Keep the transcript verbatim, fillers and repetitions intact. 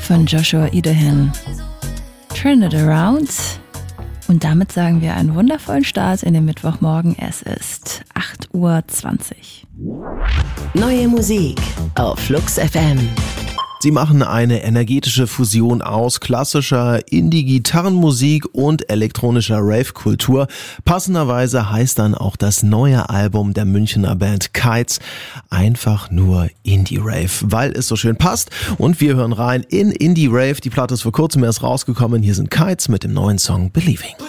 von Joshua Idahan. Turn it around. Und damit sagen wir einen wundervollen Start in den Mittwochmorgen. Es ist acht Uhr zwanzig. Neue Musik auf Flux F M. Sie machen eine energetische Fusion aus klassischer Indie-Gitarrenmusik und elektronischer Rave-Kultur. Passenderweise heißt dann auch das neue Album der Münchner Band Kites einfach nur Indie-Rave, weil es so schön passt. Und wir hören rein in Indie-Rave. Die Platte ist vor kurzem erst rausgekommen. Hier sind Kites mit dem neuen Song Believing.